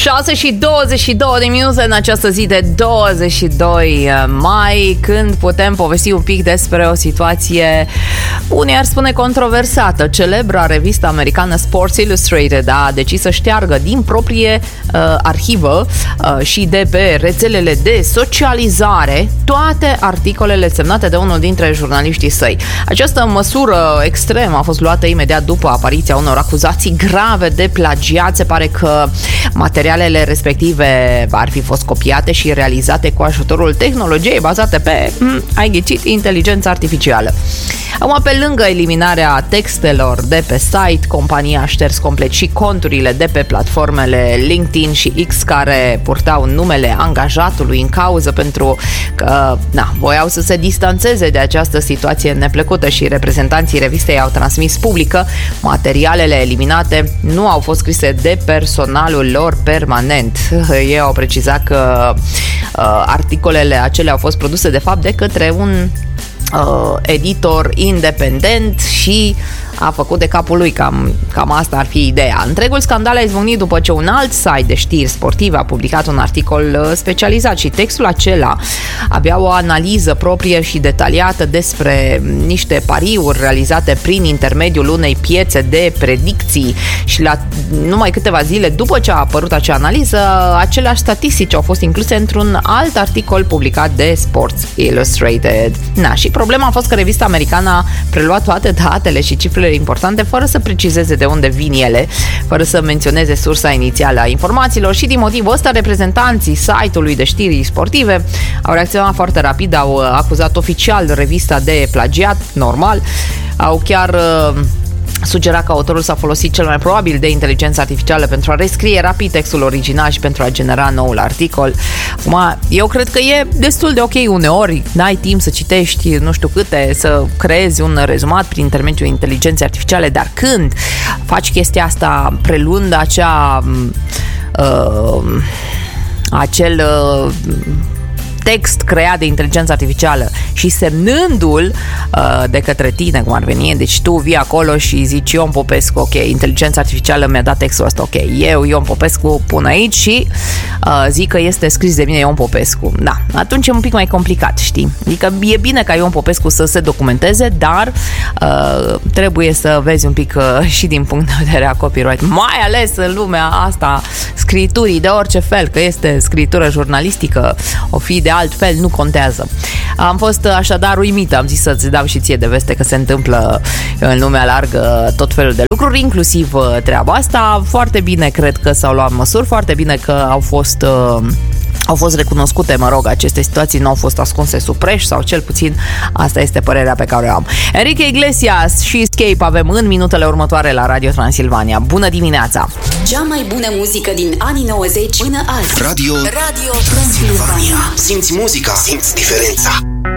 6:22 de minute în această zi de 22 mai, când putem povesti un pic despre o situație, unii ar spune controversată. Celebra revistă americană Sports Illustrated a decis să șteargă din proprie arhivă și de pe rețelele de socializare toate articolele semnate de unul dintre jurnaliștii săi. Această măsură extremă a fost luată imediat după apariția unor acuzații grave de plagiat. Se pare că materialele respective ar fi fost copiate și realizate cu ajutorul tehnologiei bazate pe, ai ghicit, inteligența artificială. Acum, pe lângă eliminarea textelor de pe site, compania a șters complet și conturile de pe platformele LinkedIn și X care purtau numele angajatului în cauză, pentru că voiau să se distanțeze de această situație neplăcută și reprezentanții revistei au transmis public că materialele eliminate nu au fost scrise de personalul lor permanent. Ei au precizat că articolele acelea au fost produse de fapt de către un editor independent și a făcut de capul lui, cam asta ar fi ideea. Întregul scandal a izbucnit după ce un alt site de știri sportive a publicat un articol specializat și textul acela avea o analiză proprie și detaliată despre niște pariuri realizate prin intermediul unei piețe de predicții și la numai câteva zile după ce a apărut acea analiză, aceleași statistici au fost incluse într-un alt articol publicat de Sports Illustrated. Și problema a fost că revista americană a preluat toate datele și cifrele importante fără să precizeze de unde vin ele, fără să menționeze sursa inițială a informațiilor și din motivul ăsta reprezentanții site-ului de știri sportive au reacționat foarte rapid, au acuzat oficial revista de plagiat, normal, au chiar sugera că autorul s-a folosit cel mai probabil de inteligență artificială pentru a rescrie rapid textul original și pentru a genera noul articol. Acum, eu cred că e destul de ok uneori, n-ai timp să citești nu știu câte, să creezi un rezumat prin intermediul inteligenței artificiale, dar când faci chestia asta preluând acel text creat de inteligență artificială și semnându-l de către tine, cum ar veni, deci tu vii acolo și zici Ion Popescu, ok, inteligența artificială mi-a dat textul ăsta, ok, eu, Ion Popescu, pun aici și zic că este scris de mine Ion Popescu. Atunci e un pic mai complicat, știi? Adică e bine ca Ion Popescu să se documenteze, dar trebuie să vezi un pic și din punct de vedere a copyright, mai ales în lumea asta scriturii de orice fel, că este scritură jurnalistică, o fi de altfel, nu contează. Am fost așadar uimită, am zis să-ți dau și ție de veste că se întâmplă în lumea largă tot felul de lucruri, inclusiv treaba asta. Foarte bine, cred că s-au luat măsuri, foarte bine că au fost recunoscute, aceste situații nu au fost ascunse sub preș, sau cel puțin asta este părerea pe care o am. Enrique Iglesias și Escape avem în minutele următoare la Radio Transilvania. Bună dimineața! Cea mai bună muzică din anii 90 până azi. Radio Transilvania. Simți muzica, simți diferența.